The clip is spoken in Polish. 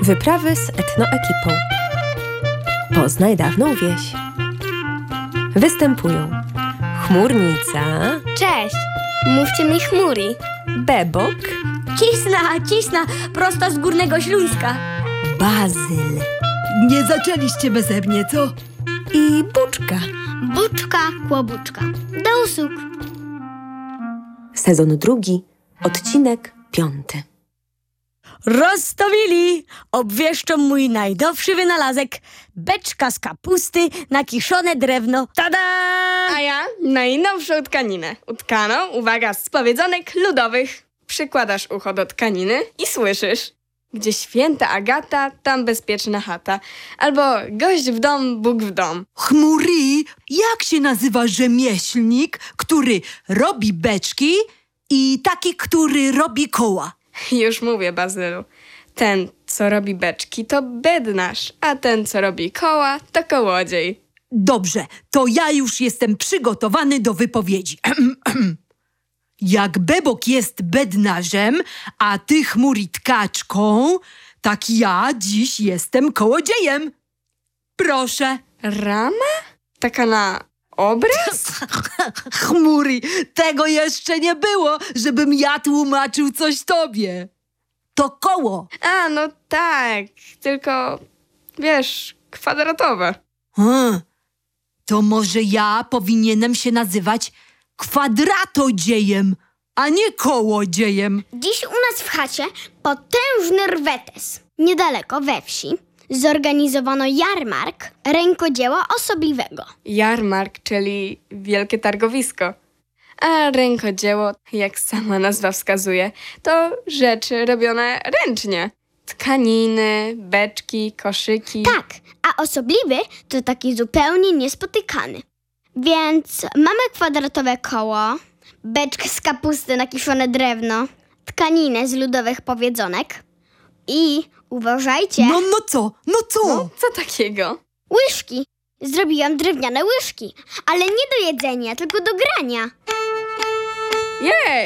Wyprawy z etnoekipą. Poznaj dawną wieś. Występują Chmurnica, Cześć, mówcie mi Chmuri. Bebok, Cisna, prosto z Górnego Śląska. Bazyl Nie zaczęliście beze mnie, co? i Buczka. Buczka, kłobuczka. Do usług. Sezon 2, odcinek 5. Rozstawili! Obwieszczą mój najnowszy wynalazek. Beczka z kapusty na kiszone drewno. Tada! A ja najnowszą tkaninę. Utkaną, uwaga, z powiedzonek ludowych. Przykładasz ucho do tkaniny i słyszysz. Gdzie święta Agata, tam bezpieczna chata. Albo gość w dom, Bóg w dom. Chmury, jak się nazywa rzemieślnik, który robi beczki i taki, który robi koła? Już mówię, Bazylu. Ten, co robi beczki, to bednarz, a ten, co robi koła, to kołodziej. Dobrze, to ja już jestem przygotowany do wypowiedzi. Jak Bebok jest bednarzem, a ty, Chmury, tkaczką, tak ja dziś jestem kołodziejem. Proszę. Rama? Taka na obraz? Chmury, tego jeszcze nie było, żebym ja tłumaczył coś tobie. To koło. A, no tak, tylko, wiesz, kwadratowe. To może ja powinienem się nazywać kwadratodziejem, a nie kołodziejem. Dziś u nas w chacie potężny rwetes. Niedaleko we wsi zorganizowano jarmark rękodzieła osobliwego. Jarmark, czyli wielkie targowisko. A rękodzieło, jak sama nazwa wskazuje, to rzeczy robione ręcznie. Tkaniny, beczki, koszyki. Tak, a osobliwy to taki zupełnie niespotykany. Więc mamy kwadratowe koło, beczkę z kapusty na kiszone drewno, tkaninę z ludowych powiedzonek i, uważajcie, No co? No, co takiego? łyżki. Zrobiłam drewniane łyżki, ale nie do jedzenia, tylko do grania. Jej,